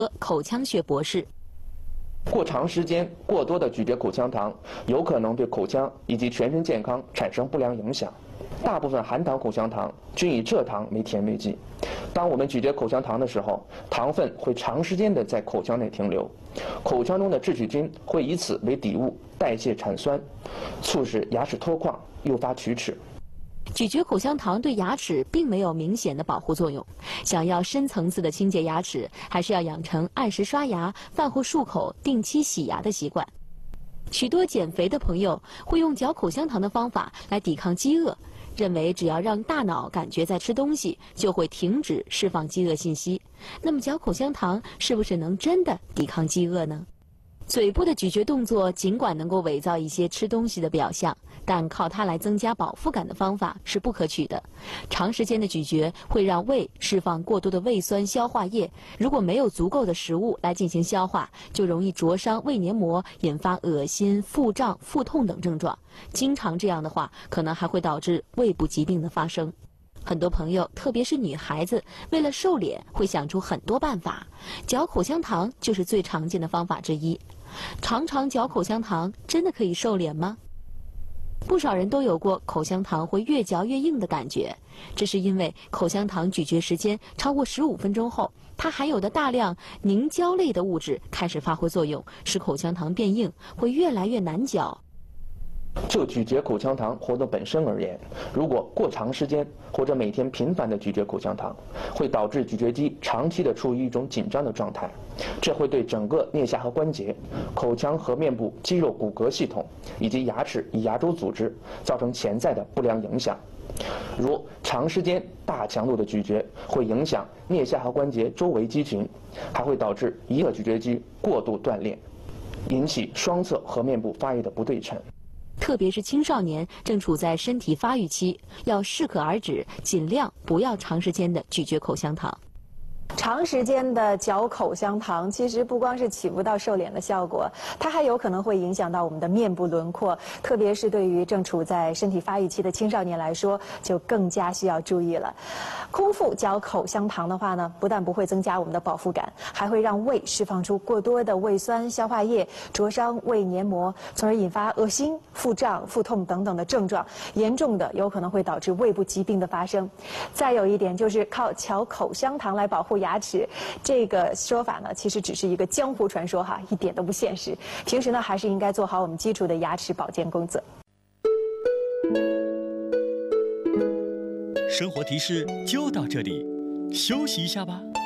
口腔学博士。 过长时间、过多的咀嚼口香糖，有可能对口腔以及全身健康产生不良影响。大部分含糖口香糖均以蔗糖为甜味剂。当我们咀嚼口香糖的时候，糖分会长时间的在口腔内停留，口腔中的致曲菌会以此为底物代谢产酸，促使牙齿脱矿，诱发龋齿。 咀嚼口香糖对牙齿并没有明显的保护作用。想要深层次的清洁牙齿，还是要养成按时刷牙、饭后漱口、定期洗牙的习惯。许多减肥的朋友会用嚼口香糖的方法来抵抗饥饿，认为只要让大脑感觉在吃东西，就会停止释放饥饿信息。那么嚼口香糖是不是能真的抵抗饥饿呢？嘴部的咀嚼动作尽管能够伪造一些吃东西的表象，但靠它来增加饱腹感的方法是不可取的。长时间的咀嚼会让胃释放过多的胃酸消化液，如果没有足够的食物来进行消化，就容易灼伤胃黏膜，引发恶心、腹胀、腹痛等症状。经常这样的话，可能还会导致胃部疾病的发生。很多朋友，特别是女孩子，为了瘦脸会想出很多办法，嚼口香糖就是最常见的方法之一。常常嚼口香糖真的可以瘦脸吗？不少人都有过口香糖会越嚼越硬的感觉，这是因为口香糖咀嚼时间超过15分钟后，它含有的大量凝胶类的物质开始发挥作用，使口香糖变硬，会越来越难嚼。 就咀嚼口香糖活动本身而言，如果过长时间或者每天频繁的咀嚼口香糖，会导致咀嚼肌长期的处于一种紧张的状态，这会对整个颞下颌关节、口腔和面部肌肉骨骼系统以及牙齿与牙周组织造成潜在的不良影响。如长时间大强度的咀嚼会影响颞下颌关节周围肌群，还会导致一侧咀嚼肌过度锻炼，引起双侧颌面部发育的不对称。 特别是青少年正处在身体发育期，要适可而止，尽量不要长时间的咀嚼口香糖。 长时间的嚼口香糖，其实不光是起不到瘦脸的效果，它还有可能会影响到我们的面部轮廓，特别是对于正处在身体发育期的青少年来说，就更加需要注意了。空腹嚼口香糖的话呢，不但不会增加我们的饱腹感，还会让胃释放出过多的胃酸消化液，灼伤胃黏膜，从而引发恶心、腹胀、腹痛等等的症状，严重的有可能会导致胃部疾病的发生。再有一点就是靠嚼口香糖来保护牙齿，这个说法呢，其实只是一个江湖传说哈，一点都不现实。平时呢，还是应该做好我们基础的牙齿保健工作。 生活提示就到这里，休息一下吧。